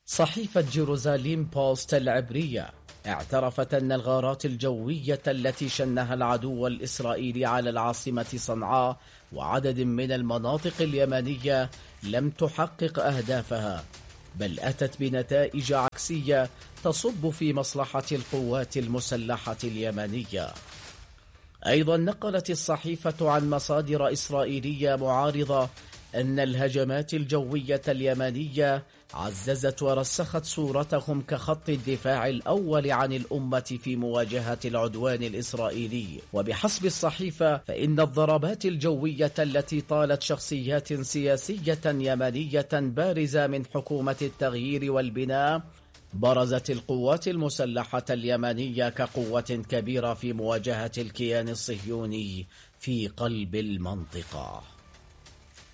صحيفة جيروزاليم بوست العبرية اعترفت أن الغارات الجوية التي شنها العدو الإسرائيلي على العاصمة صنعاء وعدد من المناطق اليمنية لم تحقق أهدافها، بل أتت بنتائج عكسية تصب في مصلحة القوات المسلحة اليمنية. أيضا نقلت الصحيفة عن مصادر إسرائيلية معارضة أن الهجمات الجوية اليمنية عززت ورسخت صورتهم كخط الدفاع الأول عن الأمة في مواجهة العدوان الإسرائيلي. وبحسب الصحيفة فإن الضربات الجوية التي طالت شخصيات سياسية يمنية بارزة من حكومة التغيير والبناء برزت القوات المسلحة اليمنية كقوة كبيرة في مواجهة الكيان الصهيوني في قلب المنطقة.